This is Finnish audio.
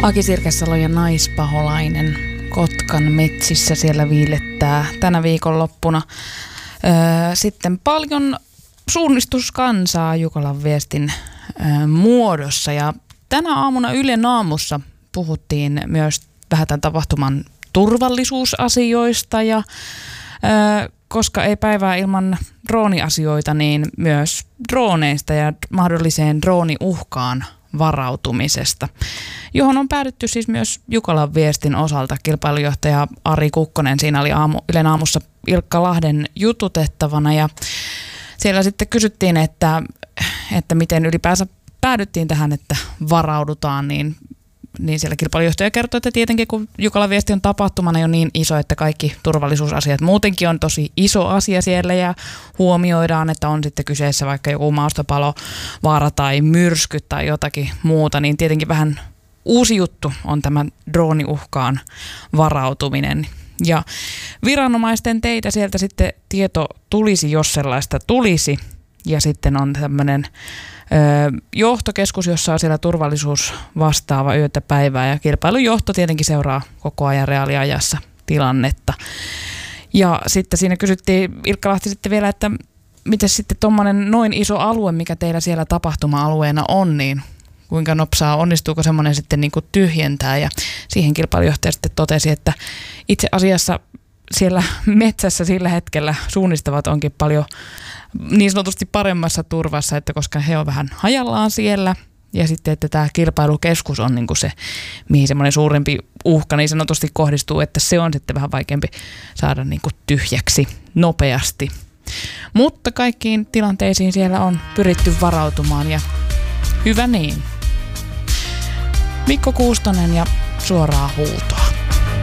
Aki Sirkesalo ja naispaholainen Kotkan metsissä siellä viilettää tänä viikonloppuna. Sitten paljon suunnistuskansaa Jukolan viestin muodossa. Ja tänä aamuna Ylen aamussa puhuttiin myös vähän tämän tapahtuman turvallisuusasioista ja koska ei päivää ilman drooniasioita, niin myös drooneista ja mahdolliseen drooniuhkaan varautumisesta, johon on päädytty siis myös Jukolan viestin osalta. Kilpailujohtaja Ari Kukkonen siinä oli Ylen aamussa Ilkka Lahden jututettavana ja siellä sitten kysyttiin, että miten ylipäänsä päädyttiin tähän, että varaudutaan, niin siellä kilpailujohtaja kertoi, että tietenkin kun Jukolan viesti on tapahtumana jo niin iso, että kaikki turvallisuusasiat muutenkin on tosi iso asia siellä ja huomioidaan, että on sitten kyseessä vaikka joku maastopalo, vaara tai myrsky tai jotakin muuta, niin tietenkin vähän uusi juttu on tämä drooniuhkaan varautuminen. Ja viranomaisten teitä sieltä sitten tieto tulisi, jos sellaista tulisi, ja sitten on tämmöinen johtokeskus, jossa on siellä turvallisuus vastaava yötä päivää ja kilpailujohto tietenkin seuraa koko ajan reaaliajassa tilannetta. Ja sitten siinä kysyttiin Ilkka Lahti sitten vielä, että miten sitten tuommoinen noin iso alue, mikä teillä siellä tapahtuma-alueena on, niin kuinka nopsaa, onnistuuko semmoinen sitten niin kuin tyhjentää, ja siihen kilpailujohtaja sitten totesi, että itse asiassa siellä metsässä sillä hetkellä suunnistavat onkin paljon niin sanotusti paremmassa turvassa, että koska he on vähän hajallaan siellä ja sitten, että tämä kilpailukeskus on niin kuin se, mihin semmoinen suurempi uhka niin sanotusti kohdistuu, että se on sitten vähän vaikeampi saada niin kuin tyhjäksi nopeasti. Mutta kaikkiin tilanteisiin siellä on pyritty varautumaan ja hyvä niin. Mikko Kuustonen ja Suoraa huutoa.